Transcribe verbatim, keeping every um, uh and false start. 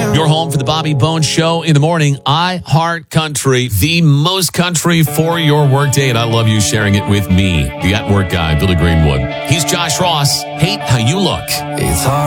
Your home for the Bobby Bones Show in the morning. I Heart Country, the most country for your workday, and I love you sharing it with me, the at-work guy, Billy Greenwood. He's Josh Ross. Hate how you look. It's hard.